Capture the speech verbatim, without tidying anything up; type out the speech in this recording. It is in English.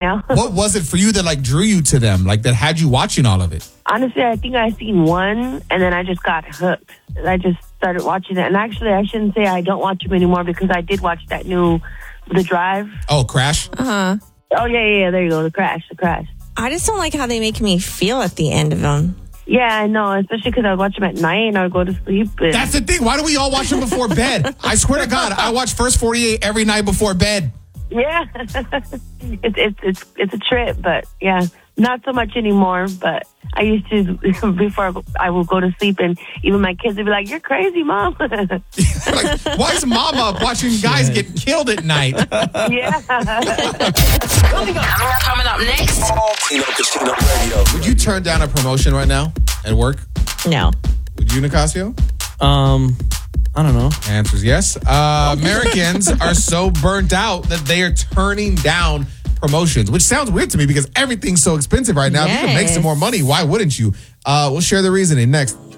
now. What was it for you that like drew you to them? Like that had you watching all of it? Honestly, I think I seen one, and then I just got hooked. I just started watching it. And actually, I shouldn't say I don't watch them anymore because I did watch that new The Drive. Oh, Crash? Uh-huh. Oh, yeah, yeah, yeah. There you go. The Crash, The Crash. I just don't like how they make me feel at the end of them. Yeah, I know, especially because I would watch them at night and I would go to sleep. And... That's the thing. Why do we all watch them before bed? I swear to God, I watch First forty-eight every night before bed. Yeah. it's, it's, it's, it's a trip, but yeah, not so much anymore. But I used to, before I would go to sleep, and even my kids would be like, "You're crazy, Mom." Like, why is Mom up watching guys get killed at night? Yeah. Coming up, coming up next. Tino Casino Radio. Would you turn down a promotion right now at work? No. Would you, Nicasio? Um, I don't know. Answer is yes. Uh, Americans are so burnt out that they are turning down promotions, which sounds weird to me because everything's so expensive right now. If you can make some more money, why wouldn't you? Uh, we'll share the reasoning next.